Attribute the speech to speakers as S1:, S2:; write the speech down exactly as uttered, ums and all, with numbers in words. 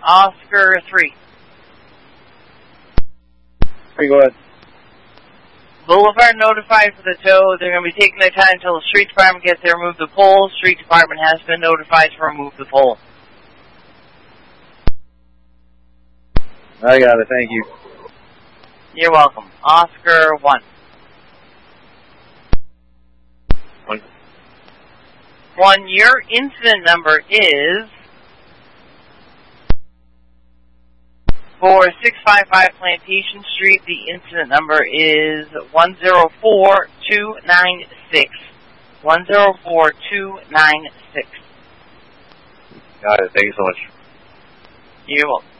S1: Oscar three.
S2: Three, go ahead.
S1: Boulevard notified for the tow. They're going to be taking their time until the street department gets there to remove the pole. Street department has been notified to remove the pole.
S2: I got it, thank you.
S1: You're welcome. Oscar one.
S2: One.
S1: One, your incident number is for six five five Plantation Street. The incident number is one zero four two nine six. one zero four two nine six.
S2: Got it, thank you so much.
S1: You're welcome.